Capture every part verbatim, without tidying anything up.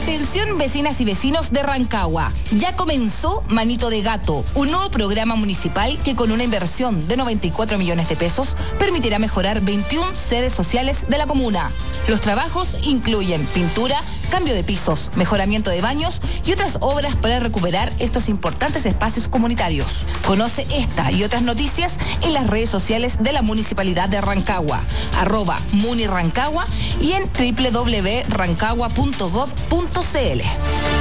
Atención vecinas y vecinos de Rancagua, ya comenzó Manito de Gato, un nuevo programa municipal que con una inversión de noventa y cuatro millones de pesos permitirá mejorar veintiuna sedes sociales de la comuna. Los trabajos incluyen pintura, cambio de pisos, mejoramiento de baños y otras obras para recuperar estos importantes espacios comunitarios. Conoce esta y otras noticias en las redes sociales de la Municipalidad de Rancagua, arroba munirancagua y en doble u doble u doble u punto rancagua punto gov punto c l.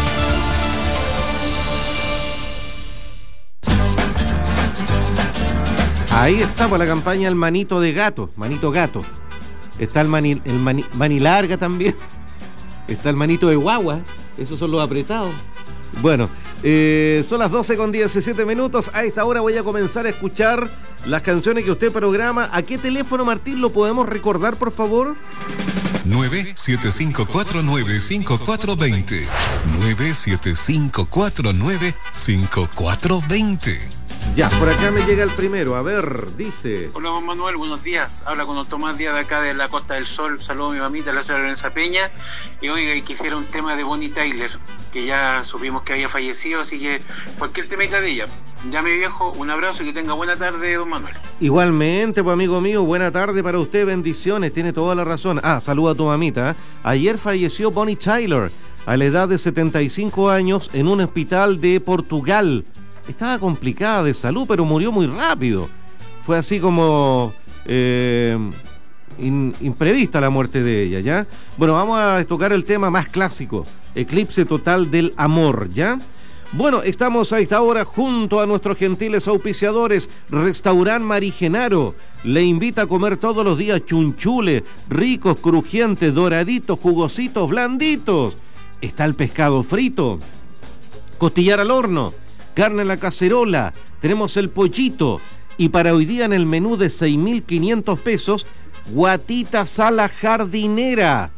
Ahí está por la campaña el manito de gato, manito gato. Está el mani, el mani, mani larga también. Está el manito de guagua. Esos son los apretados. Bueno, eh, son las doce con diecisiete minutos. A esta hora voy a comenzar a escuchar las canciones que usted programa. ¿A qué teléfono, Martín, lo podemos recordar, por favor? nueve siete cinco cuatro nueve cinco cuatro dos cero. nueve siete cinco cuatro nueve cinco cuatro dos cero. Ya, por acá me llega el primero. A ver, dice... Hola, Juan Manuel, buenos días. Habla con don Tomás Díaz de acá de la Costa del Sol. Saludo a mi mamita, la señora Lorenza Peña. Y oiga, y quisiera un tema de Bonnie Tyler, que ya supimos que había fallecido, así que cualquier temita de ella. Ya, mi viejo, un abrazo y que tenga buena tarde, don Manuel. Igualmente, pues, amigo mío, buena tarde para usted, bendiciones, tiene toda la razón. Ah, saluda a tu mamita. ¿eh? Ayer falleció Bonnie Tyler a la edad de setenta y cinco años en un hospital de Portugal. Estaba complicada de salud, pero murió muy rápido. Fue así como eh, in, imprevista la muerte de ella, ¿ya? Bueno, vamos a tocar el tema más clásico, Eclipse Total del Amor, ¿ya? Bueno, estamos a esta hora junto a nuestros gentiles auspiciadores. Restaurant Mari Genaro le invita a comer todos los días chunchule, ricos, crujientes, doraditos, jugositos, blanditos. Está el pescado frito, costillar al horno, carne en la cacerola, tenemos el pollito y para hoy día en el menú de seis mil quinientos pesos, guatitas a la jardinera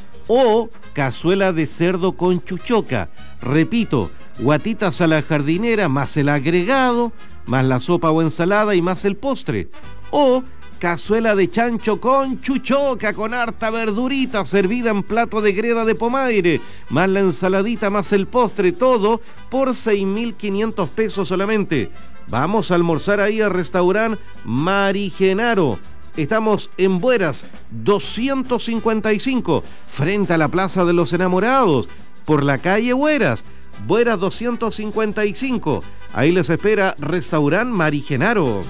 o cazuela de cerdo con chuchoca. Repito, guatitas a la jardinera más el agregado, más la sopa o ensalada y más el postre. O cazuela de chancho con chuchoca, con harta verdurita, servida en plato de greda de pomaire, más la ensaladita, más el postre, todo por seis mil quinientos pesos solamente. Vamos a almorzar ahí al restaurante Mari Genaro. Estamos en Bueras doscientos cincuenta y cinco, frente a la Plaza de los Enamorados, por la calle Bueras. Bueras doscientos cincuenta y cinco. Ahí les espera Restaurant Mari Genaro.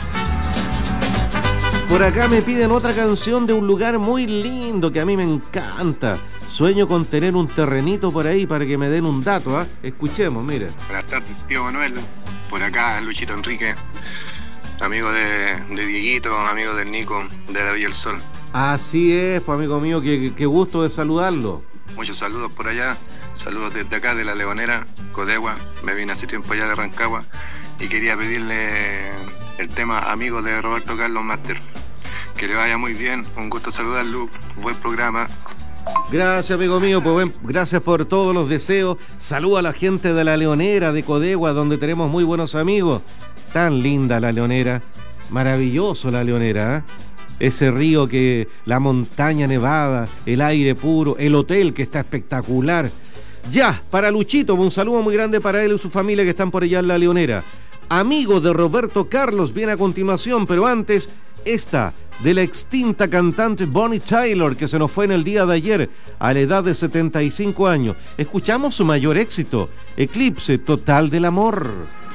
Por acá me piden otra canción de un lugar muy lindo que a mí me encanta. Sueño con tener un terrenito por ahí para que me den un dato, ¿ah? ¿eh? Escuchemos, mire. Buenas tardes, tío Manuel. Por acá, Luchito Enrique, amigo de, de Dieguito, amigo del Nico, de la Villa del Sol. Así es, pues amigo mío, qué, qué gusto de saludarlo. Muchos saludos por allá. Saludos desde acá de La Leonera, Codegua. Me vine hace tiempo allá de Rancagua y quería pedirle el tema Amigo de Roberto Carlos Master. Que le vaya muy bien, un gusto saludarlo, buen programa. Gracias, amigo mío, pues buen, gracias por todos los deseos. Saludo a la gente de La Leonera, de Codegua, donde tenemos muy buenos amigos. Tan linda La Leonera, maravilloso La Leonera, ¿eh? Ese río que, la montaña nevada, el aire puro, el hotel que está espectacular. Ya, para Luchito, un saludo muy grande para él y su familia que están por allá en La Leonera. Amigo de Roberto Carlos viene a continuación, pero antes, esta de la extinta cantante Bonnie Tyler, que se nos fue en el día de ayer a la edad de setenta y cinco años. Escuchamos su mayor éxito, Eclipse Total del Amor.